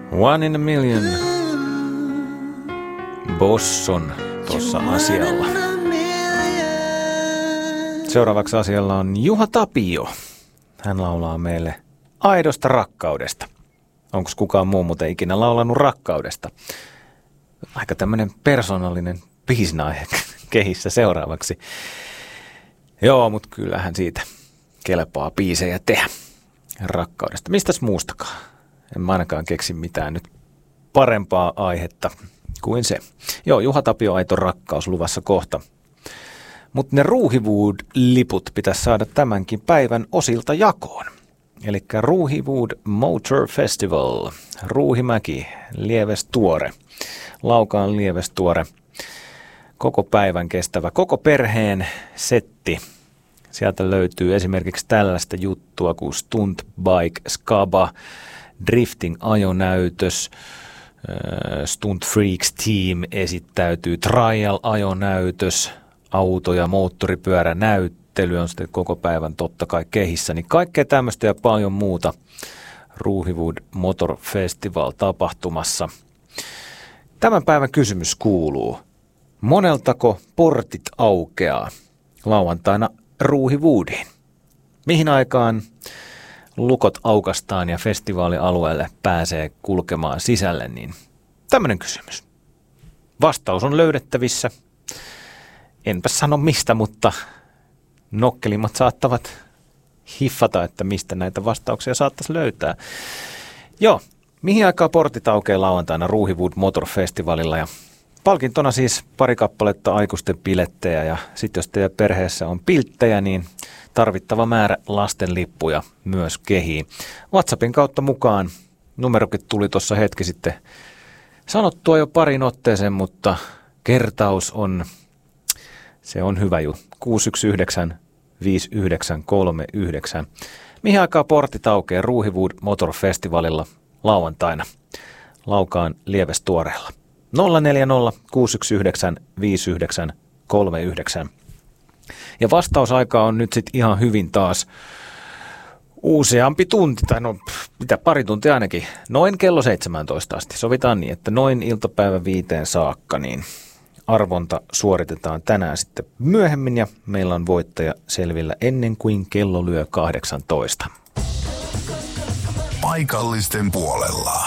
One in a Million. Bosson tuossa asialla. Seuraavaksi asialla on Juha Tapio. Hän laulaa meille aidosta rakkaudesta. Onko kukaan muu muuten ikinä laulanut rakkaudesta? Aika tämmöinen persoonallinen biisinaihe kehissä seuraavaksi. Joo, mutta kyllähän siitä kelpaa biisejä tehdä rakkaudesta. Mistäs muustakaan? En mä ainakaan keksi mitään nyt parempaa aihetta kuin se. Joo, Juha Tapio aito rakkaus luvassa kohta. Mutta ne Ruuhiwood-liput pitäisi saada tämänkin päivän osilta jakoon. Eli Ruuhiwood Motor Festival, Ruuhimäki, Lievestuore, Laukaan Lievestuore, koko päivän kestävä, koko perheen setti. Sieltä löytyy esimerkiksi tällaista juttua kuin Stunt Bike Skaba, Drifting-ajonäytös, Stunt Freaks Team esittäytyy, Trial-ajonäytös, auto- ja moottoripyöränäyttely on sitten koko päivän totta kai kehissä, niin kaikkea tämmöistä ja paljon muuta Ruuhiwood Motor Festival tapahtumassa. Tämän päivän kysymys kuuluu, moneltako portit aukeaa lauantaina Ruuhiwoodiin? Mihin aikaan lukot aukastaan ja festivaalialueelle pääsee kulkemaan sisälle, niin tämmöinen kysymys. Vastaus on löydettävissä. Enpä sano mistä, mutta nokkelimmat saattavat hiffata, että mistä näitä vastauksia saattaisi löytää. Joo, mihin aikaan portit aukeaa lauantaina Ruuhiwood Motor Festivalilla ja palkintona siis pari kappaletta aikuisten pilettejä ja sitten jos teidän perheessä on pilttejä, niin tarvittava määrä lastenlippuja myös kehiin. WhatsAppin kautta mukaan. Numerokin tuli tuossa hetki sitten sanottua jo parin otteeseen, mutta kertaus on, se on hyvä juttu. 619 5939. Mihin aikaa portit aukeaa Ruuhiwood Motor Festivalilla lauantaina Laukaan Lievestuoreella? 040 619 5939. Ja vastausaika on nyt sitten ihan hyvin taas useampi tunti, tai no mitä pari tuntia ainakin, noin kello 17 asti. Sovitaan niin, että noin iltapäivän 5 saakka, niin arvonta suoritetaan tänään sitten myöhemmin ja meillä on voittaja selvillä ennen kuin kello lyö 18. Paikallisten puolella.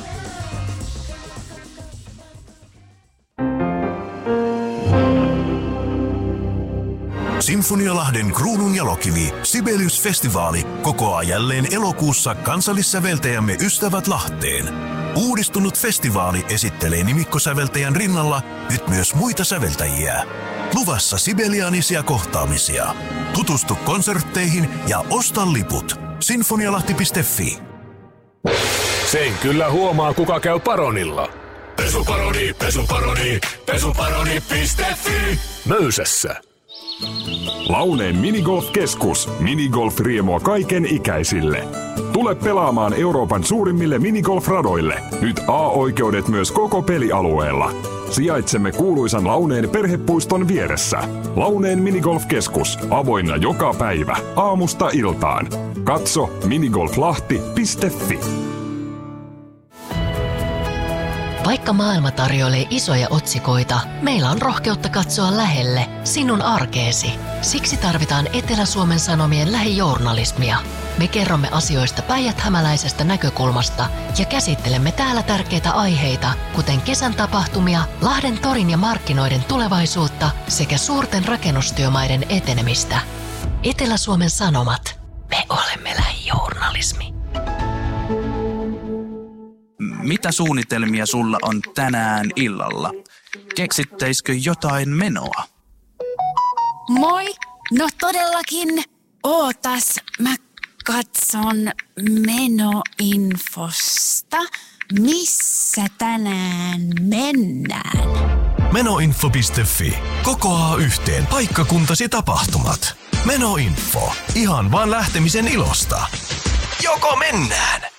Sinfonialahden kruunun jalokivi, Sibelius-festivaali, kokoaa jälleen elokuussa kansallissäveltäjämme Ystävät Lahteen. Uudistunut festivaali esittelee nimikkosäveltäjän rinnalla nyt myös muita säveltäjiä. Luvassa sibelianisia kohtaamisia. Tutustu konsertteihin ja osta liput. Sinfonialahti.fi. Sen kyllä huomaa, kuka käy Paronilla. Pesuparoni, pesuparoni, pesuparoni.fi. Möysässä. Launeen minigolf-keskus. Minigolf-riemua kaiken ikäisille. Tule pelaamaan Euroopan suurimmille minigolf-radoille. Nyt A-oikeudet myös koko pelialueella. Sijaitsemme kuuluisan Launeen perhepuiston vieressä. Launeen minigolf-keskus. Avoinna joka päivä. Aamusta iltaan. Katso minigolflahti.fi. Vaikka maailma tarjoilee isoja otsikoita, meillä on rohkeutta katsoa lähelle, sinun arkeesi. Siksi tarvitaan Etelä-Suomen Sanomien lähijournalismia. Me kerromme asioista päijät-hämäläisestä näkökulmasta ja käsittelemme täällä tärkeitä aiheita, kuten kesän tapahtumia, Lahden torin ja markkinoiden tulevaisuutta sekä suurten rakennustyömaiden etenemistä. Etelä-Suomen Sanomat. Me olemme lähijournalismi. Mitä suunnitelmia sulla on tänään illalla? Keksittäisikö jotain menoa? Moi! No todellakin. Ootas, mä katson menoinfosta. Missä tänään mennään? Menoinfo.fi. Kokoaa yhteen paikkakuntasi tapahtumat. Menoinfo. Ihan vaan lähtemisen ilosta. Joko mennään?